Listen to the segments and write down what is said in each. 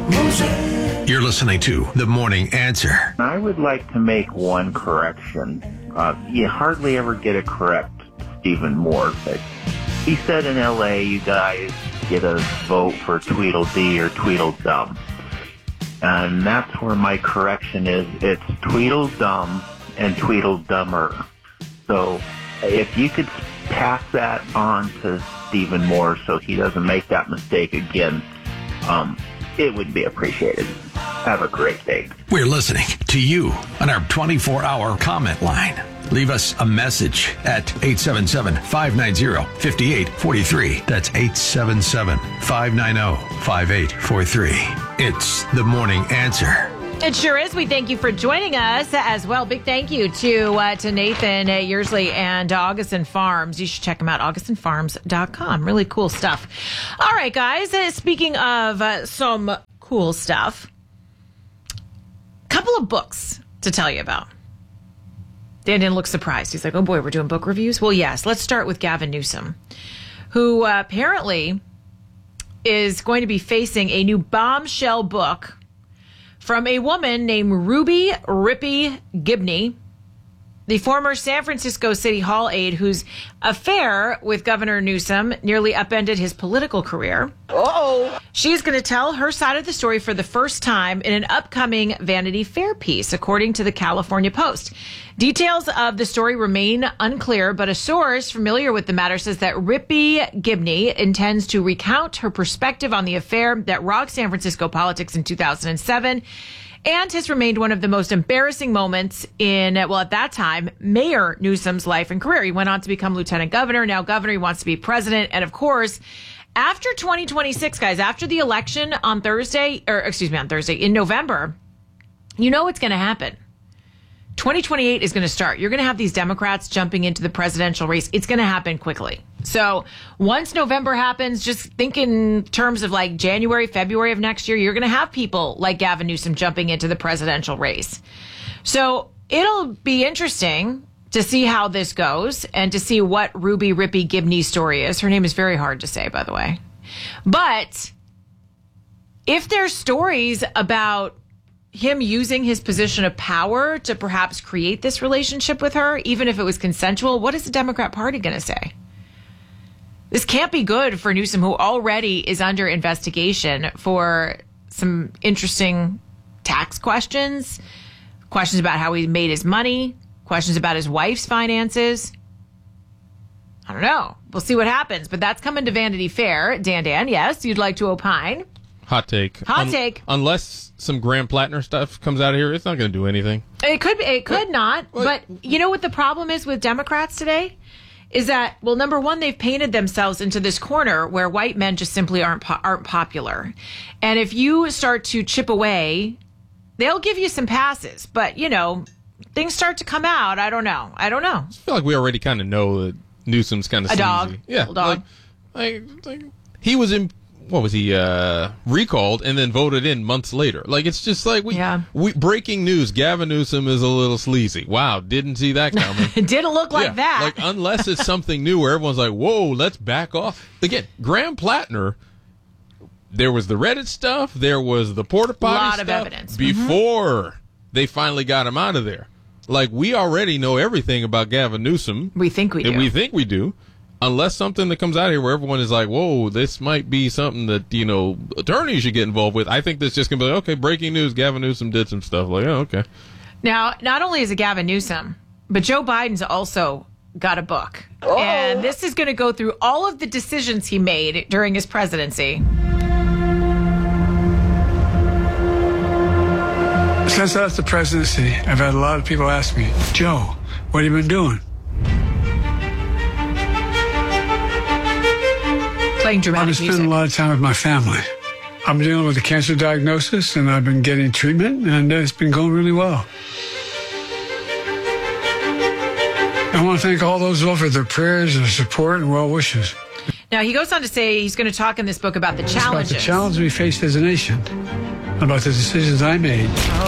You're listening to The Morning Answer. I would like to make one correction. You hardly ever get a correct Stephen Moore. But he said in L.A., you guys get a vote for Tweedledee or Tweedledum. And that's where my correction is. It's Tweedledum and Tweedledummer. So if you could pass that on to Stephen Moore so he doesn't make that mistake again, it would be appreciated. Have a great day. We're listening to you on our 24-hour comment line. Leave us a message at 877-590-5843. That's 877-590-5843. It's The Morning Answer. It sure is. We thank you for joining us as well. Big thank you to Nathan Yearsley and Augustin Farms. You should check them out, augustinfarms.com. Really cool stuff. All right, guys. Speaking of some cool stuff, couple of books to tell you about. Dan didn't look surprised. He's like, oh boy, we're doing book reviews? Well, yes. Let's start with Gavin Newsom, who apparently is going to be facing a new bombshell book from a woman named Ruby Rippey Gibney, the former San Francisco City Hall aide whose affair with Governor Newsom nearly upended his political career. Uh-oh. She's going to tell her side of the story for the first time in an upcoming Vanity Fair piece, according to the California Post. Details of the story remain unclear, but a source familiar with the matter says that Rippey Gibney intends to recount her perspective on the affair that rocked San Francisco politics in 2007 and has remained one of the most embarrassing moments in, well, at that time, Mayor Newsom's life and career. He went on to become lieutenant governor, now governor. He wants to be president. And of course, after 2026, guys, after the election in November, you know what's going to happen. 2028 is going to start. You're going to have these Democrats jumping into the presidential race. It's going to happen quickly. So once November happens, just think in terms of like January, February of next year, you're going to have people like Gavin Newsom jumping into the presidential race. So it'll be interesting to see how this goes and to see what Ruby Rippey Gibney's story is. Her name is very hard to say, by the way. But if there's stories about him using his position of power to perhaps create this relationship with her, even if it was consensual, what is the Democrat Party going to say? This can't be good for Newsom, who already is under investigation for some interesting tax questions, questions about how he made his money, questions about his wife's finances. I don't know. We'll see what happens, but that's coming to Vanity Fair. Dan, yes, you'd like to opine? Hot take. Hot take. Unless some Graham Plattner stuff comes out of here, it's not going to do anything. It could not. But you know what the problem is with Democrats today? Is that, well, number one, they've painted themselves into this corner where white men just simply aren't popular. And if you start to chip away, they'll give you some passes. But, you know, things start to come out. I don't know. I feel like we already kind of know that Newsom's kind of sleazy. Dog. Yeah. Little dog. Like he was in... What was he, recalled and then voted in months later? Like, it's just like, breaking news, Gavin Newsom is a little sleazy. Wow, didn't see that coming. It didn't look like that. Like, unless it's something new where everyone's like, whoa, let's back off. Again, Graham Plattner, there was the Reddit stuff, there was the porta potty stuff. A lot of evidence. Before they finally got him out of there. Like, we already know everything about Gavin Newsom. We think we do. Unless something that comes out here where everyone is like, whoa, this might be something that, you know, attorneys should get involved with. I think that's just going to be like, okay, breaking news, Gavin Newsom did some stuff. Like, oh, okay. Now, not only is it Gavin Newsom, but Joe Biden's also got a book. Oh. And this is going to go through all of the decisions he made during his presidency. Since I left the presidency, I've had a lot of people ask me, Joe, what have you been doing? Playing dramatic music. I've been spending a lot of time with my family. I'm dealing with a cancer diagnosis, and I've been getting treatment, and it's been going really well. I want to thank all those who offered their prayers and support and well wishes. Now, he goes on to say he's going to talk in this book about the challenges. About the challenges we faced as a nation, about the decisions I made,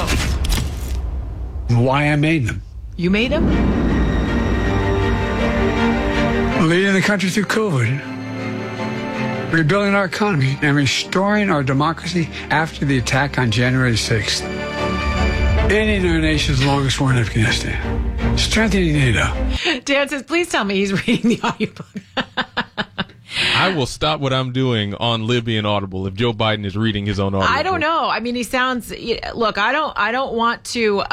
and why I made them. You made them? Leading the country through COVID. rebuilding our economy, and restoring our democracy after the attack on January 6th. Ending our nation's longest war in Afghanistan. Strengthening NATO. Dan says, please tell me he's reading the audiobook. I will stop what I'm doing on Libby and Audible if Joe Biden is reading his own audiobook. I don't know. I mean, he sounds. Look, I don't want to.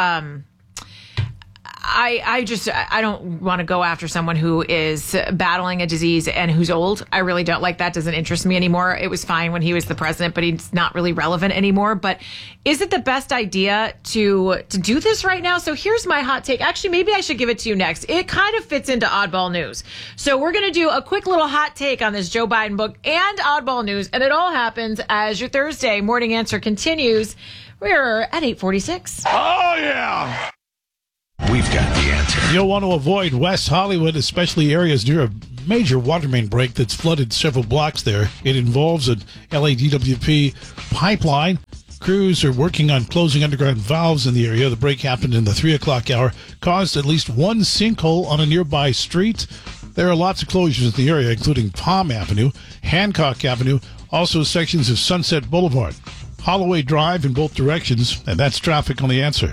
I don't want to go after someone who is battling a disease and who's old. I really don't. Like, that doesn't interest me anymore. It was fine when he was the president, but he's not really relevant anymore. But is it the best idea to do this right now? So here's my hot take. Actually, maybe I should give it to you next. It kind of fits into Oddball News. So we're going to do a quick little hot take on this Joe Biden book and Oddball News. And it all happens as your Thursday morning answer continues. We're at 8:46. Oh, yeah. We've got the answer. You'll want to avoid West Hollywood, especially areas near a major water main break that's flooded several blocks there. It involves an LADWP pipeline. Crews are working on closing underground valves in the area. The break happened in the 3 o'clock hour, caused at least one sinkhole on a nearby street. There are lots of closures in the area, including Palm Avenue, Hancock Avenue, also sections of Sunset Boulevard, Holloway Drive in both directions, and that's traffic on the answer.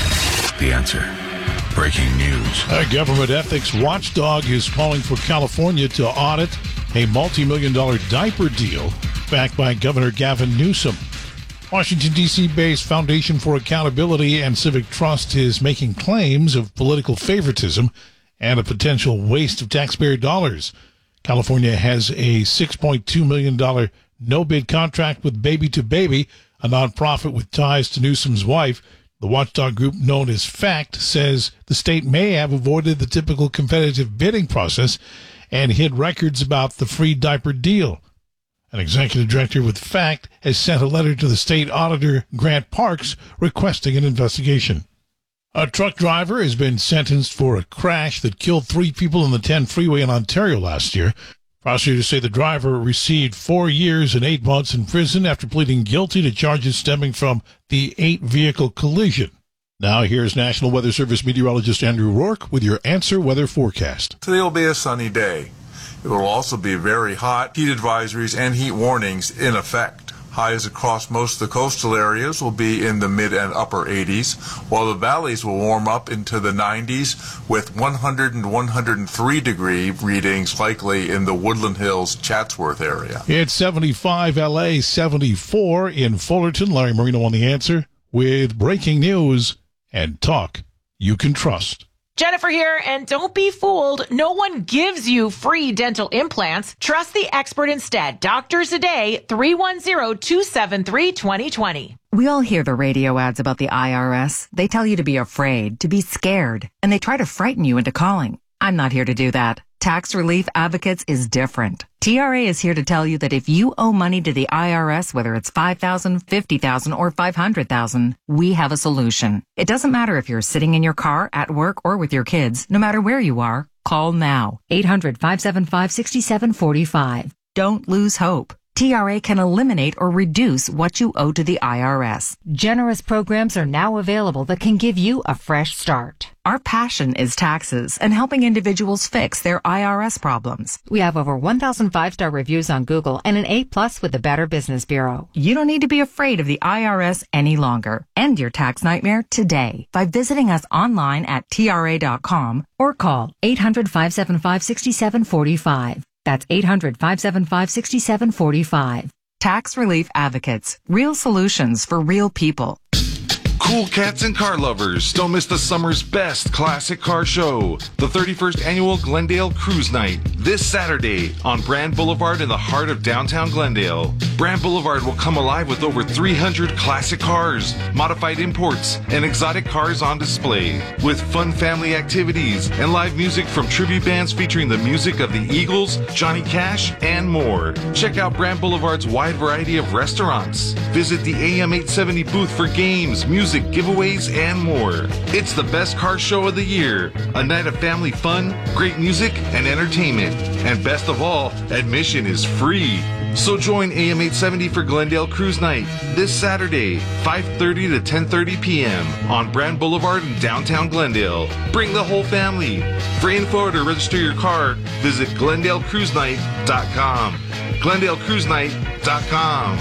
The answer. Breaking news. A government ethics watchdog is calling for California to audit a multi-million-dollar diaper deal backed by Governor Gavin Newsom. Washington, D.C.-based Foundation for Accountability and Civic Trust is making claims of political favoritism and a potential waste of taxpayer dollars. California has a $6.2 million no-bid contract with Baby to Baby, a nonprofit with ties to Newsom's wife. The watchdog group known as FACT says the state may have avoided the typical competitive bidding process and hid records about the free diaper deal. An executive director with FACT has sent a letter to the state auditor, Grant Parks, requesting an investigation. A truck driver has been sentenced for a crash that killed 3 people on the 10 freeway in Ontario last year. Prosecutors say the driver received 4 years and 8 months in prison after pleading guilty to charges stemming from the 8-vehicle collision. Now here's National Weather Service meteorologist Andrew Rourke with your Answer Weather Forecast. Today will be a sunny day. It will also be very hot. Heat advisories and heat warnings in effect. Highs across most of the coastal areas will be in the mid and upper 80s, while the valleys will warm up into the 90s with 100 and 103 degree readings likely in the Woodland Hills, Chatsworth area. It's 75 LA, 74 in Fullerton. Larry Marino on the Answer with breaking news and talk you can trust. Jennifer here, and don't be fooled. No one gives you free dental implants. Trust the expert instead. Doctors a Day, 310-273-2020. We all hear the radio ads about the IRS. They tell you to be afraid, to be scared, and they try to frighten you into calling. I'm not here to do that. Tax Relief Advocates is different. TRA is here to tell you that if you owe money to the IRS, whether it's $5,000, $50,000, or $500,000, we have a solution. It doesn't matter if you're sitting in your car, at work, or with your kids. No matter where you are, call now. 800-575-6745. Don't lose hope. TRA can eliminate or reduce what you owe to the IRS. Generous programs are now available that can give you a fresh start. Our passion is taxes and helping individuals fix their IRS problems. We have over 1,000 5-star reviews on Google and an A+ with the Better Business Bureau. You don't need to be afraid of the IRS any longer. End your tax nightmare today by visiting us online at TRA.com or call 800-575-6745. That's 800-575-6745. Tax Relief Advocates. Real solutions for real people. Cool cats and car lovers, don't miss the summer's best classic car show, the 31st annual Glendale Cruise Night, this Saturday on Brand Boulevard in the heart of downtown Glendale. Brand Boulevard will come alive with over 300 classic cars, modified imports, and exotic cars on display, with fun family activities and live music from tribute bands featuring the music of the Eagles, Johnny Cash, and more. Check out Brand Boulevard's wide variety of restaurants. Visit the AM 870 booth for games, music, giveaways, and more. It's the best car show of the year. A night of family fun, great music, and entertainment. And best of all, admission is free. So join AM 870 for Glendale Cruise Night this Saturday, 5:30 to 10:30 p.m. on Brand Boulevard in downtown Glendale. Bring the whole family. For info or to register your car, visit GlendaleCruiseNight.com. GlendaleCruiseNight.com.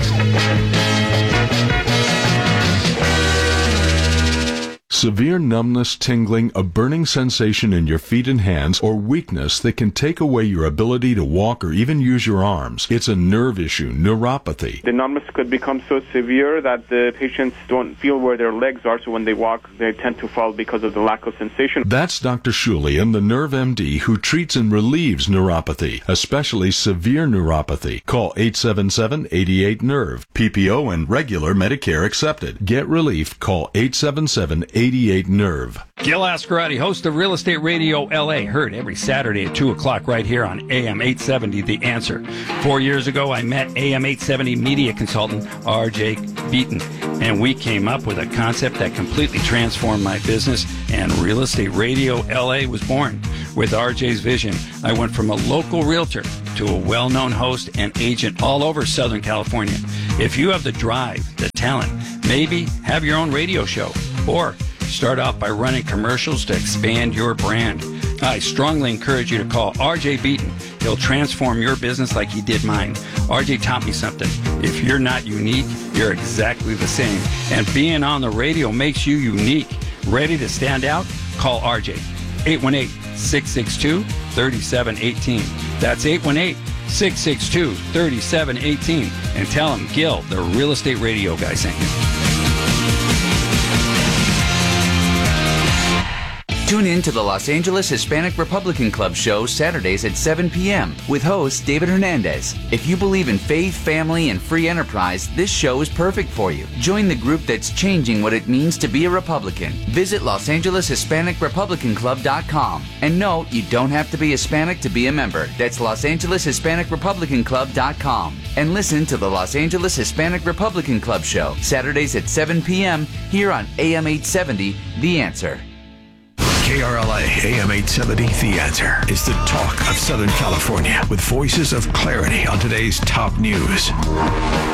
Severe numbness, tingling, a burning sensation in your feet and hands, or weakness that can take away your ability to walk or even use your arms. It's a nerve issue, neuropathy. The numbness could become so severe that the patients don't feel where their legs are, so when they walk, they tend to fall because of the lack of sensation. That's Dr. Shulian, the Nerve MD, who treats and relieves neuropathy, especially severe neuropathy. Call 877-88-NERVE. PPO and regular Medicare accepted. Get relief. Call 877-88-NERVE. Gil Ascarati, host of Real Estate Radio LA, heard every Saturday at 2 o'clock right here on AM 870, The Answer. 4 years ago, I met AM 870 media consultant R.J. Beaton, and we came up with a concept that completely transformed my business, and Real Estate Radio LA was born. With RJ's vision, I went from a local realtor to a well-known host and agent all over Southern California. If you have the drive, the talent, maybe have your own radio show, or start off by running commercials to expand your brand. I strongly encourage you to call RJ Beaton. He'll transform your business like he did mine. RJ taught me something. If you're not unique, you're exactly the same. And being on the radio makes you unique. Ready to stand out? Call RJ. 818-662-3718. That's 818-662-3718. And tell him Gil, the Real Estate Radio guy, sent you. Tune in to the Los Angeles Hispanic Republican Club show Saturdays at 7 p.m. with host David Hernandez. If you believe in faith, family, and free enterprise, this show is perfect for you. Join the group that's changing what it means to be a Republican. Visit LosAngelesHispanicRepublicanClub.com. And no, you don't have to be Hispanic to be a member. That's LosAngelesHispanicRepublicanClub.com. And listen to the Los Angeles Hispanic Republican Club show Saturdays at 7 p.m. here on AM 870, The Answer. KRLA AM 870, The Answer is the talk of Southern California with voices of clarity on today's top news.